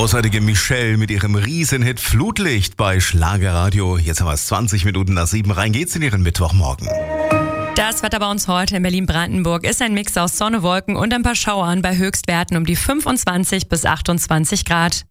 großartige Michelle mit ihrem Riesenhit Flutlicht bei Schlagerradio. Jetzt haben wir es 20 Minuten nach 7. Rein geht's in ihren Mittwochmorgen. Das Wetter bei uns heute in Berlin-Brandenburg ist ein Mix aus Sonne, Wolken und ein paar Schauern bei Höchstwerten um die 25 bis 28 Grad.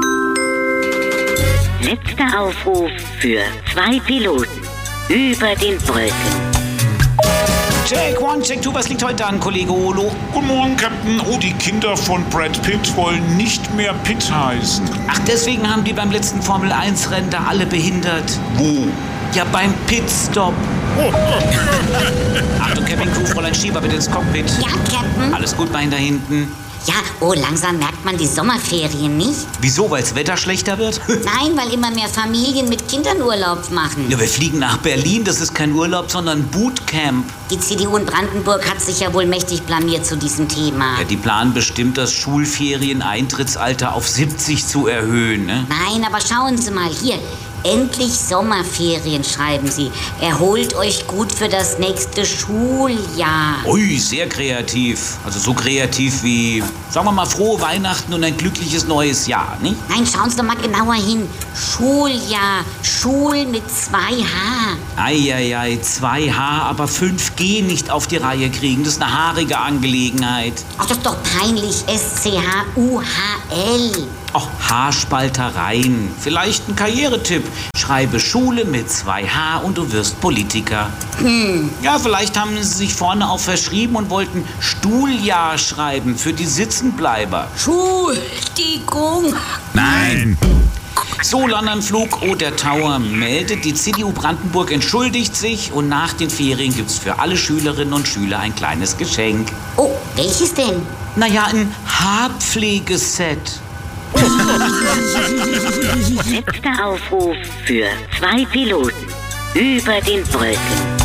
Letzter Aufruf für 2 Piloten über den Brücken. Check 1, Check 2, was liegt heute an, Kollege Olo? Guten Morgen, Captain. Oh, die Kinder von Brad Pitt wollen nicht mehr Pitt heißen. Ach, deswegen haben die beim letzten Formel-1-Rennen da alle behindert. Wo? Ja, beim Pitstop. Achtung, Camping-Crew, Fräulein Schieber, bitte ins Cockpit. Ja, Captain. Alles gut, Bein da hinten. Ja, oh, langsam merkt man die Sommerferien nicht. Wieso, weil das Wetter schlechter wird? Nein, weil immer mehr Familien mit Kindern Urlaub machen. Ja, wir fliegen nach Berlin, das ist kein Urlaub, sondern Bootcamp. Die CDU in Brandenburg hat sich ja wohl mächtig blamiert zu diesem Thema. Ja, die planen bestimmt, das Schulferien-Eintrittsalter auf 70 zu erhöhen, ne? Nein, aber schauen Sie mal hier. Endlich Sommerferien, schreiben Sie. Erholt euch gut für das nächste Schuljahr. Ui, sehr kreativ. Also so kreativ wie, sagen wir mal, frohe Weihnachten und ein glückliches neues Jahr, nicht? Nein, schauen Sie doch mal genauer hin. Schuljahr, Schul mit 2H. Eieiei, 2H, aber 5G nicht auf die Reihe kriegen. Das ist eine haarige Angelegenheit. Ach, das ist doch peinlich. SCHUHL. Ach, Haarspaltereien. Vielleicht ein Karrieretipp. Schreibe Schule mit 2H und du wirst Politiker. Ja, vielleicht haben sie sich vorne auch verschrieben und wollten Stuhljahr schreiben für die Sitzenbleiber. Entschuldigung. Nein! So, Londonflug, oh, der Tower meldet, die CDU Brandenburg entschuldigt sich und nach den Ferien gibt's für alle Schülerinnen und Schüler ein kleines Geschenk. Oh, welches denn? Naja, ein Haarpflegeset. Letzter Aufruf für 2 Piloten über den Brücken.